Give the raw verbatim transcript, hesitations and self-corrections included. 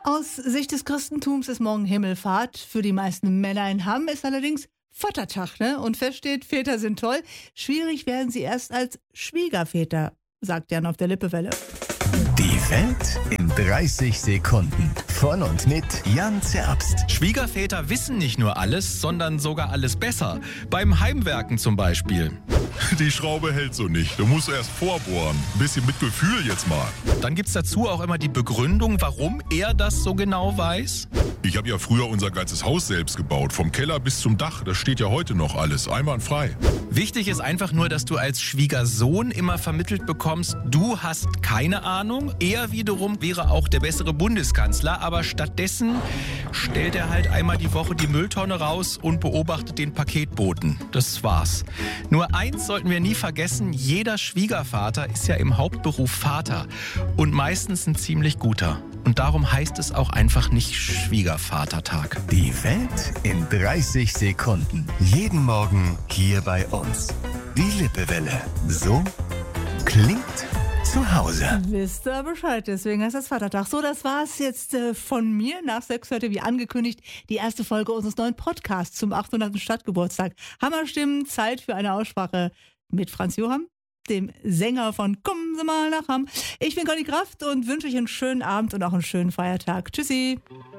Aus Sicht des Christentums ist morgen Himmelfahrt. Für die meisten Männer in Hamm ist allerdings Vatertag, ne? Und fest steht, Väter sind toll. Schwierig werden sie erst als Schwiegerväter, sagt Jan auf der Lippewelle. Die Welt in dreißig Sekunden. Von und mit Jan Zerbst. Schwiegerväter wissen nicht nur alles, sondern sogar alles besser. Beim Heimwerken zum Beispiel. Die Schraube hält so nicht. Du musst erst vorbohren. Ein bisschen mit Gefühl jetzt mal. Dann gibt's dazu auch immer die Begründung, warum er das so genau weiß. Ich habe ja früher unser ganzes Haus selbst gebaut. Vom Keller bis zum Dach. Das steht ja heute noch alles. Einwandfrei. Wichtig ist einfach nur, dass du als Schwiegersohn immer vermittelt bekommst, du hast keine Ahnung. Er wiederum wäre auch der bessere Bundeskanzler. Aber stattdessen stellt er halt einmal die Woche die Mülltonne raus und beobachtet den Paketboten. Das war's. Nur eins sollten wir nie vergessen, jeder Schwiegervater ist ja im Hauptberuf Vater und meistens ein ziemlich guter. Und darum heißt es auch einfach nicht Schwiegervatertag. Die Welt in dreißig Sekunden. Jeden Morgen hier bei uns. Die Lippewelle. So klingt zu Hause. Wisst ihr Bescheid, deswegen heißt das Vatertag. So, das war's jetzt äh, von mir. Nach sechs heute, wie angekündigt, die erste Folge unseres neuen Podcasts zum achthundertsten Stadtgeburtstag. Hammerstimmen, Zeit für eine Aussprache mit Franz Johann, dem Sänger von Kommen Sie mal nach Hamm. Ich bin Conny Kraft und wünsche euch einen schönen Abend und auch einen schönen Feiertag. Tschüssi.